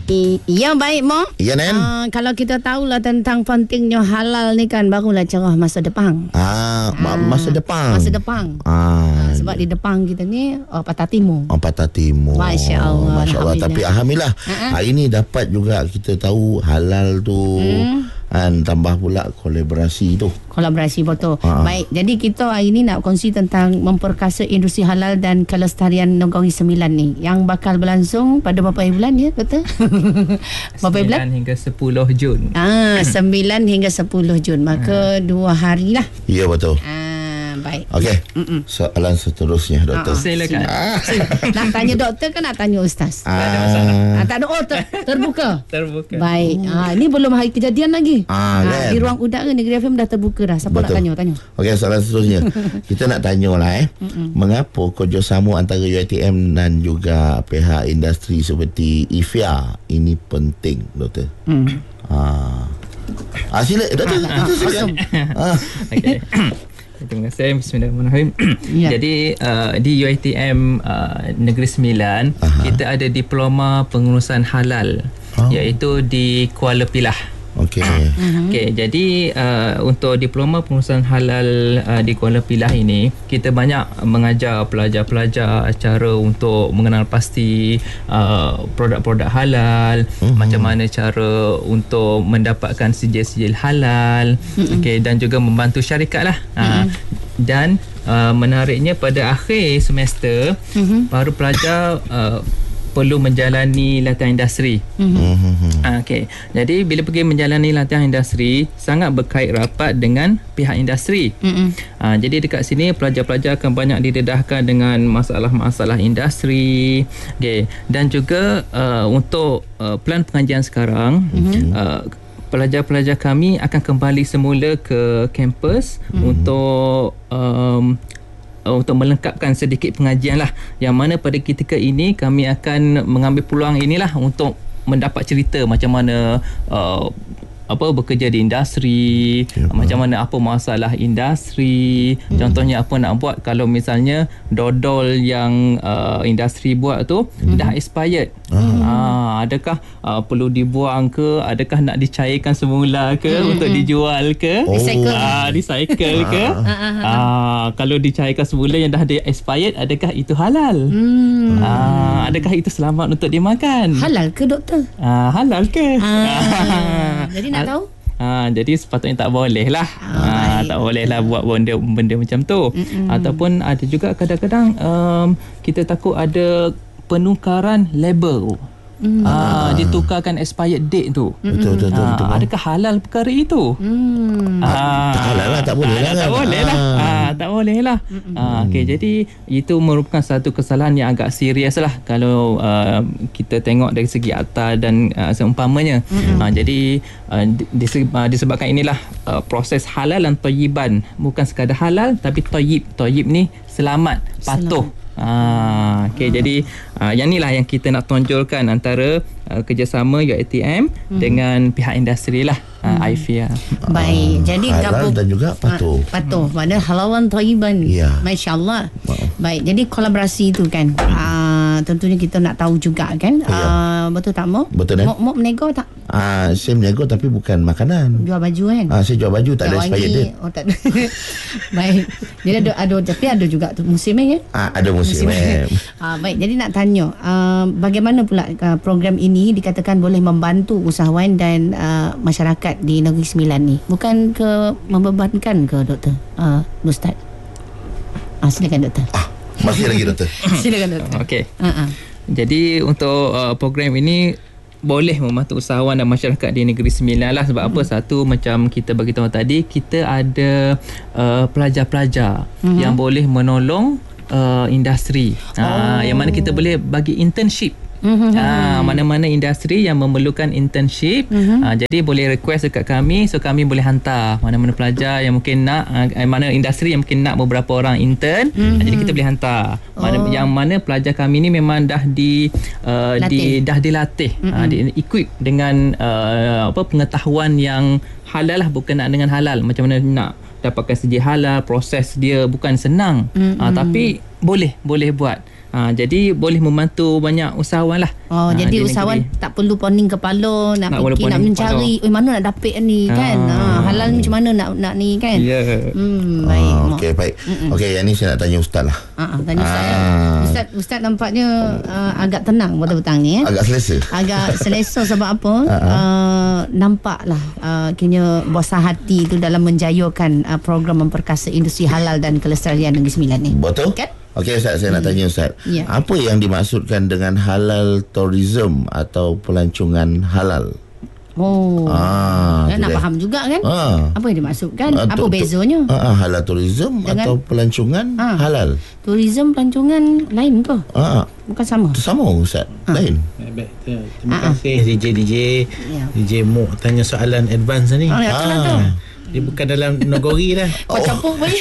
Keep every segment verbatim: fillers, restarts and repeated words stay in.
Ya, baik, Mo. Ya, Nen. Uh, kalau kita tahulah tentang pentingnya halal ni kan, barulah cerah masa depan. Ah, uh, masa depan. Masa depan. Ah, sebab di depan kita ni uh, Patah Timur. Oh, Patah Timur. Masya Allah. Masya Allah. Tapi alhamdulillah, uh-huh. hari ni dapat juga kita tahu halal tu. Hmm. Dan tambah pula kolaborasi tu. Kolaborasi, betul. Ha. Baik, jadi kita hari ni nak kongsi tentang memperkasa industri halal dan kelestarian Negeri Sembilan ni, yang bakal berlangsung pada berapa bulan ya, betul? Berapa bulan? sembilan hingga sepuluh Jun. Ah, sembilan hingga sepuluh Jun. Maka hmm. dua hari lah. Ya, betul. Ah, baik. Okey. Soalan seterusnya, doktor. Ah, silakan. Ah. Nak tanya doktor kan nak tanya ustaz? Ah. Ah, tak ada. Oh, ter, terbuka. Terbuka. Baik. Ah, ini belum hari kejadian lagi. Ah, kan? Ah, di ruang udara Negeri F M dah terbuka dah. Siapa Betul. nak tanya? Tanya. Okey, soalan seterusnya. Kita nak tanya lah eh. Mengapa kerjasama antara U I T M dan juga pihak industri seperti I F I A ini penting, doktor? Hmm. Ah. Ah, sila doktor. Doktor sila. Ah. Okey. Terima kasih. Bismillahirrahmanirrahim. Ya. Jadi uh, di U I T M uh, Negeri Sembilan, Aha. kita ada diploma pengurusan halal, Oh. iaitu di Kuala Pilah. Okey. Okey, jadi uh, untuk diploma pengurusan halal uh, di Kuala Pilah ini, kita banyak mengajar pelajar-pelajar cara untuk mengenal pasti uh, produk-produk halal, uh-huh. macam mana cara untuk mendapatkan sijil-sijil halal, uh-huh. okey, dan juga membantu syarikat lah. Uh-huh. Uh, dan uh, menariknya pada akhir semester, uh-huh. baru pelajar uh, perlu menjalani latihan industri. Mm-hmm. Okey. Jadi bila pergi menjalani latihan industri, sangat berkait rapat dengan pihak industri. Mm-hmm. Uh, jadi dekat sini pelajar-pelajar akan banyak didedahkan dengan masalah-masalah industri. Okey. Dan juga uh, untuk uh, plan pengajian sekarang, mm-hmm. uh, pelajar-pelajar kami akan kembali semula ke kampus mm-hmm. untuk um, untuk melengkapkan sedikit pengajian lah, yang mana pada ketika ini kami akan mengambil peluang inilah untuk mendapat cerita macam mana uh, apa bekerja di industri, ya, macam mana apa masalah industri, hmm. contohnya apa nak buat kalau misalnya dodol yang uh, industri buat tu hmm. dah expired. Hmm. Uh, adakah uh, perlu dibuang ke, adakah nak dicairkan semula ke hmm. untuk dijual ke, oh. recycle, uh, recycle ke uh, kalau dicairkan semula yang dah ada expired, adakah itu halal? Hmm. Uh, adakah itu selamat untuk dimakan? Halal ke, doktor? Uh, halal ke? Ah. Jadi nak tahu? Ha, jadi sepatutnya tak boleh lah. Oh, ha, tak boleh lah buat benda, benda macam tu. Mm-mm. Ataupun ada juga kadang-kadang um, kita takut ada penukaran label. Mm. Ha, ditukarkan expired date tu. Betul, betul, betul, ha, betul. Adakah halal perkara itu? Hmm. Ha, tak halal lah, tak boleh lah. Tak boleh lah. Ha, tak boleh lah. Ha, okay, jadi itu merupakan satu kesalahan yang agak serius lah kalau uh, kita tengok dari segi akta dan uh, seumpamanya. Ha, jadi uh, disebabkan inilah uh, proses halal dan thayyiban. Bukan sekadar halal tapi thayyib. Thayyib ni selamat, patuh. Selamat. Ah, okay, ah. Jadi ah, yang inilah yang kita nak tonjolkan antara uh, kerjasama U I T M hmm. dengan pihak industri lah, hmm. uh, I F I A. Baik, ah, jadi halal gabung, dan juga patuh. Ah, patuh, mana halawan thayyiban. Ya. Masya-Allah. Wow. Baik, jadi kolaborasi itu kan. Ah, tentunya kita nak tahu juga kan. Ya. Ah, betul tak, Mo? Betul, Nen. Mo, Mo menego tak? Ah, saya menego tapi bukan makanan. Jual baju kan? Ah, saya jual baju tak ada expired date. Oh, tak ada. Baik. Jadi ada, ada tapi ada juga tu musimnya kan? Ah, ada musim. musim. Ah, baik, jadi nak tanya, uh, bagaimana pula uh, program ini dikatakan boleh membantu usahawan dan uh, masyarakat di Negeri Sembilan ni? Bukan ke membebankan ke, doktor? Uh, Ustaz. Ah, silakan, doktor. Ah, masih lagi, doktor. Silakan, doktor. Okey. Uh-uh. Jadi untuk uh, program ini boleh membantu usahawan dan masyarakat di Negeri Sembilan lah. Sebab hmm. apa? Satu, macam kita beritahu tadi, kita ada uh, pelajar-pelajar hmm. yang boleh menolong uh, industri. Oh. Uh, yang mana kita boleh bagi internship. Mm-hmm. Ha, mana-mana industri yang memerlukan internship, mm-hmm. ha, jadi boleh request dekat kami, so kami boleh hantar mana-mana pelajar yang mungkin nak, eh, mana industri yang mungkin nak beberapa orang intern, mm-hmm. ha, jadi kita boleh hantar. Mana, oh. Yang mana pelajar kami ni memang dah di, uh, di dah dilatih, mm-hmm. ha, di equip dengan uh, apa pengetahuan yang halal lah, bukan nak dengan halal, macam mana nak dapatkan sijil halal, proses dia bukan senang, mm-hmm. ha, tapi boleh boleh buat. Ha, jadi boleh membantu banyak usahawan lah. Oh, Ha, jadi di usahawan negeri. tak perlu poning kepala nak Tak fikir, perlu nak poning mencari kepala. eh mana nak dapat ni kan. Ha, Ah. halal ni macam mana nak nak ni kan. Ya. Hmm, baik. Ah, Mak. okey, baik. Okey, yang ni saya nak tanya Ustaz lah. Ha, ha, tanya Ustaz. Ah. Ah. Ustaz Ustaz nampaknya uh, agak tenang pada petang ni eh. Agak selesa. Agak selesa sebab apa? Ah, ah. Uh, nampaklah uh, kena bosan hati tu dalam menjayakan uh, program memperkasa industri halal dan kelestarian Negeri Sembilan ni. Betul? Kan? Okey Ustaz, saya nak tanya Ustaz. Ya. Apa yang dimaksudkan dengan halal tourism atau pelancongan halal? Oh. Ah, Ya, tu nak dia. faham juga kan? Ah. Apa yang dimaksudkan? Ah, Apa tu- tu- bezanya? Ah, ah, halal tourism Dengan- atau pelancongan Ah. halal? Tourism pelancongan lain ke? Ah, Bukan sama? tu sama Ustaz. Lain. Baik, terima Ah, ah. kasih D J D J Ya. D J Mok tanya soalan advance ni. Oh, ya, itulah tu. Dia bukan dalam Nogori dah. Kau campur banyak.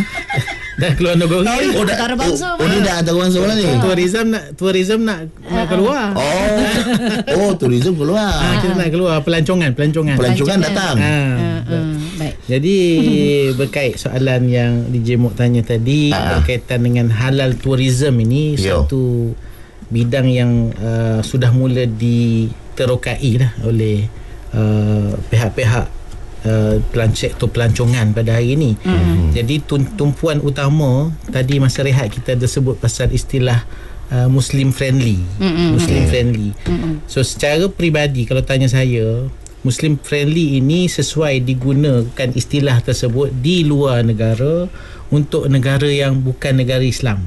Dah keluar Nogori. Oh, dah, Antara bangsa oh, oh, ni dah antara bangsa mana ni? Tourism nak tourism nak, nak keluar. Oh, oh, tourism keluar. Ah, kita nak keluar pelancongan, pelancongan. Pelancongan Pelancongan. datang. Ah. Uh, uh, baik. Jadi berkait soalan yang D J Mok tanya tadi Ah. berkaitan dengan halal tourism ini Yo. satu bidang yang uh, sudah mula diterokai dah oleh uh, pihak-pihak uh, pelan sektor pelancongan pada hari ini. Mm-hmm. Jadi tun- tumpuan utama tadi masa rehat kita ada sebut pasal istilah uh, Muslim friendly. Mm-hmm. Muslim friendly. Mm-hmm. So secara peribadi kalau tanya saya, Muslim friendly ini sesuai digunakan istilah tersebut di luar negara untuk negara yang bukan negara Islam.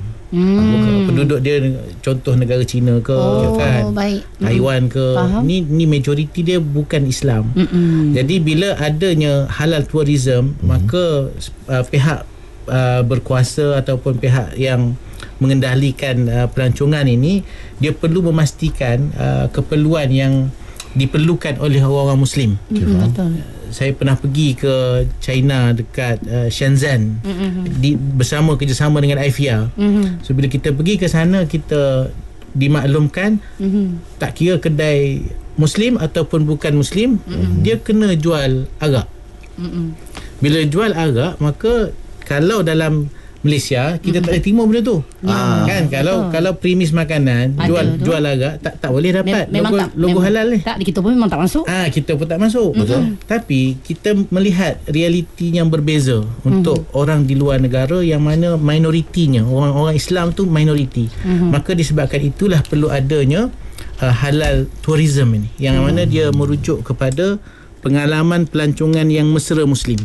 Hmm. Penduduk dia contoh negara China ke, Oh, kan, baik. Taiwan ke, Faham. ni ni majoriti dia bukan Islam. Mm-mm. Jadi bila adanya halal tourism, hmm. maka uh, pihak uh, berkuasa ataupun pihak yang mengendalikan uh, pelancongan ini, dia perlu memastikan uh, keperluan yang diperlukan oleh orang-orang Muslim. Mm-mm, betul. Saya pernah pergi ke China dekat uh, Shenzhen mm-hmm. di, bersama kerjasama dengan I F I A. Mm-hmm. So bila kita pergi ke sana, kita dimaklumkan Mm-hmm. tak kira kedai Muslim ataupun bukan Muslim, mm-hmm. dia kena jual arak. Mm-hmm. Bila jual arak, maka kalau dalam Malaysia kita mm-hmm. tak boleh terima benda tu. Ah. Kan kalau Betul. kalau premis makanan Ada jual tu. jual arak tak tak boleh dapat Mem- memang logo tak, logo memang, halal ni. Tak, kita pun memang tak masuk. Ah, kita pun tak masuk. Betul. Tapi kita melihat realiti yang berbeza mm-hmm. untuk orang di luar negara yang mana minoritinya, orang-orang Islam tu minoriti. Mm-hmm. Maka disebabkan itulah perlu adanya uh, halal tourism ini yang mm. mana dia merujuk kepada pengalaman pelancongan yang mesra Muslim.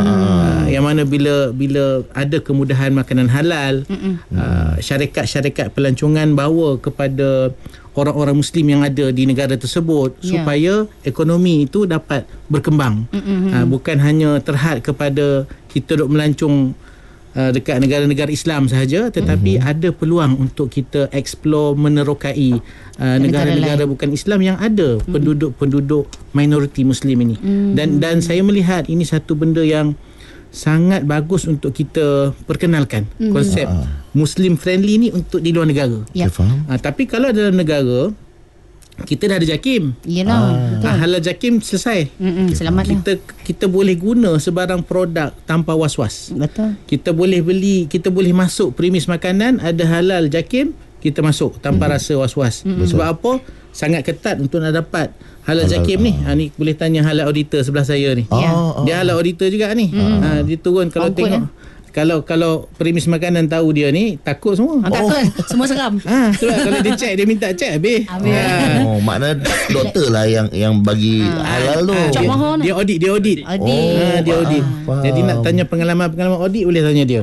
Uh, yang mana bila bila ada kemudahan makanan halal, uh, syarikat-syarikat pelancongan bawa kepada orang-orang Muslim yang ada di negara tersebut Ya. supaya ekonomi itu dapat berkembang. Uh, bukan hanya terhad kepada kita duk melancong uh, dekat negara-negara Islam sahaja, tetapi mm-hmm. ada peluang untuk kita explore, menerokai uh, negara-negara bukan Islam yang ada mm-hmm. penduduk-penduduk minoriti Muslim ini. Mm-hmm. Dan dan saya melihat ini satu benda yang sangat bagus untuk kita perkenalkan mm-hmm. konsep Ah. Muslim friendly ni untuk di luar negara. Ya. Saya faham. Uh, tapi kalau dalam negara kita dah ada JAKIM. Yelah, betul. Ah, halal JAKIM selesai. Mm-mm, selamat lah. Kita kita boleh guna sebarang produk tanpa was-was. Betul. Kita boleh beli, kita boleh masuk premis makanan ada halal JAKIM, kita masuk tanpa hmm. rasa was-was. Hmm. Sebab apa? Sangat ketat untuk nak dapat halal, halal JAKIM ni. Ha, ni boleh tanya halal auditor sebelah saya ni. Ya. Oh, Dia halal auditor juga ni. Hmm. Ha, dia turun kalau Angkut, tengok eh? kalau kalau premis makanan tahu dia ni takut semua. Ah, takut. Semua seram. Ah, sebab kalau dia check, dia minta check habis. Habis. Ah. Oh, makna doktor lah yang yang bagi halal tu. Ah, Cak dia, mahal ni. dia audit, dia audit. Adik. Ah, dia audit. faham. Jadi nak tanya pengalaman-pengalaman audit boleh tanya dia.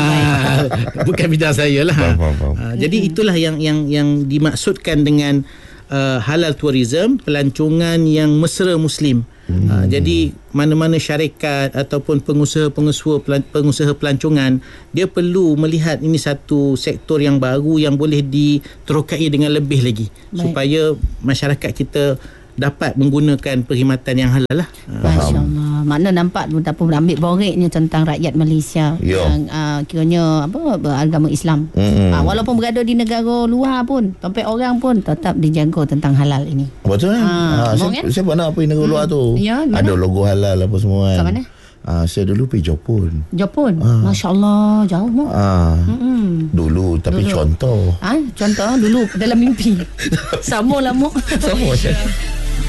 Ah. Bukan bidang saya lah. Faham, faham, faham. Ah, jadi itulah yang yang yang dimaksudkan dengan uh, halal tourism, pelancongan yang mesra Muslim. Hmm. Uh, jadi mana-mana syarikat ataupun pengusaha-pengusaha pelan, pengusaha pelancongan, dia perlu melihat ini satu sektor yang baru yang boleh diterokai dengan lebih lagi. Baik. Supaya masyarakat kita dapat menggunakan perkhidmatan yang halal lah. Masya Allah. Makna nampak betapa berambil boreknya tentang rakyat Malaysia Yo. yang uh, kiranya apa beragama Islam. Mm-mm. Uh, walaupun berada di negara luar pun, tempat orang pun tetap dijaga tentang halal ini. Betul kan? Ah, Ha, faham saya, kan? saya pernah pergi negara luar tu. Ya, di mana? Ada logo halal apa semua kan. Kat mana? Uh, saya dulu pergi Jepun. Jepun. Ah. Masya Allah, jauh mu. Ah, Mm-mm. dulu tapi Dulu. contoh. Ah, contoh dulu dalam mimpi. Sama lah mu. Sama je.